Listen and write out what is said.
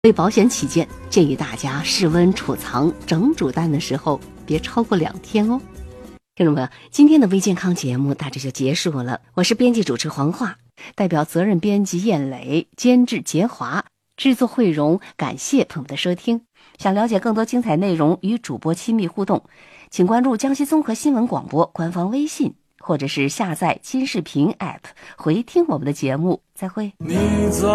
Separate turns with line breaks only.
为保险起见，建议大家室温储藏整煮蛋的时候别超过2天哦。听众朋友，今天的微健康节目大致就结束了。我是编辑主持黄华，代表责任编辑燕磊，监制杰华，制作慧荣，感谢朋友们的收听。想了解更多精彩内容与主播亲密互动，请关注江西综合新闻广播官方微信，或者是下载金视频 App 回听我们的节目。再会。